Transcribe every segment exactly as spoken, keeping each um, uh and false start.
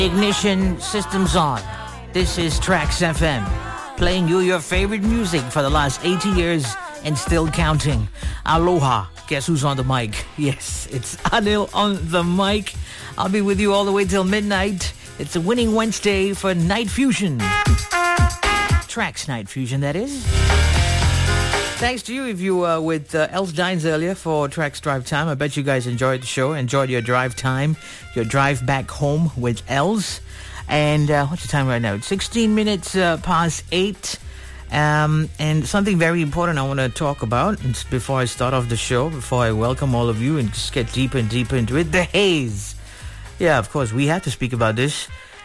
Ignition systems on. This is Tracks F M, playing you your favorite music for the last eighty years and still counting. Aloha. Guess who's on the mic? Yes, it's Anil on the mic. I'll be with you all the way till midnight. It's a winning Wednesday for Night Fusion. Tracks Night Fusion, that is. Thanks to you if you were uh, with uh, Els Dines earlier for Tracks Drive Time. I bet you guys enjoyed the show, enjoyed your drive time, your drive back home with Els. And uh, what's the time right now? It's sixteen minutes uh, past eight. Um, and something very important I want to talk about it's before I start off the show, before I welcome all of you and just get deeper and deeper into it. The haze. Yeah, of course, we have to speak about this.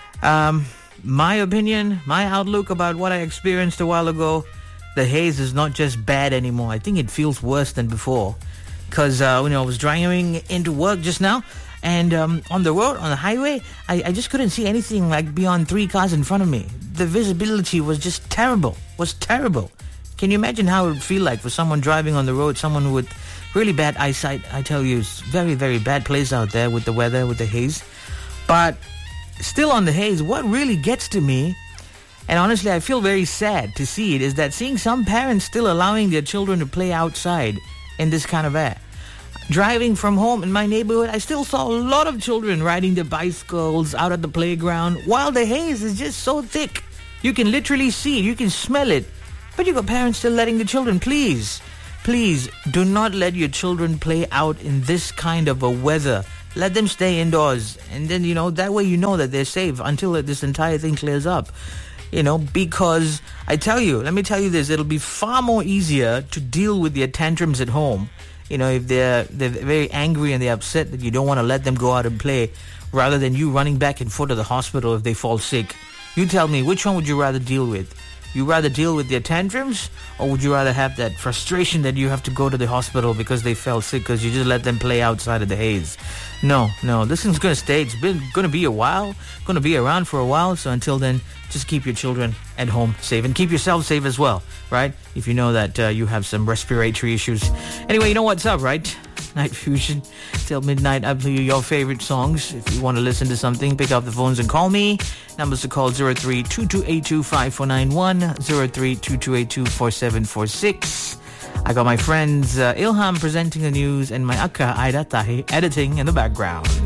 Um, my opinion, my outlook about what I experienced a while ago, the haze is not just bad anymore. I think it feels worse than before. Because, uh, you know, I was driving into work just now. And um, on the road, on the highway, I, I just couldn't see anything like beyond three cars in front of me. The visibility was just terrible. Was terrible. Can you imagine how it would feel like for someone driving on the road, someone with really bad eyesight? I tell you, it's very, very bad place out there with the weather, with the haze. But still on the haze, what really gets to me, and honestly, I feel very sad to see it, is that seeing some parents still allowing their children to play outside in this kind of air. Driving from home in my neighborhood, I still saw a lot of children riding their bicycles out at the playground while the haze is just so thick. You can literally see it, you can smell it. But you got parents still letting the children. Please, please do not let your children play out in this kind of a weather. Let them stay indoors. And then, you know, that way you know that they're safe until this entire thing clears up. You know, because I tell you, let me tell you this, it'll be far more easier to deal with their tantrums at home. You know, if they're they're very angry and they're upset that you don't want to let them go out and play, rather than you running back and forth to the hospital if they fall sick. You tell me, which one would you rather deal with? You rather deal with their tantrums, or would you rather have that frustration that you have to go to the hospital because they fell sick because you just let them play outside of the haze? No, no, this thing's going to stay. It's been going to be a while, going to be around for a while. So until then, just keep your children at home safe and keep yourself safe as well, right? If you know that uh, you have some respiratory issues. Anyway, you know what's up, right? Night Fusion. Till midnight, I play you your favorite songs. If you want to listen to something, pick up the phones and call me. Numbers to call zero three two two eight two five four nine one, zero three two two eight two four seven four six. I got my friends uh, Ilham presenting the news and my akka Aida Tahi editing in the background.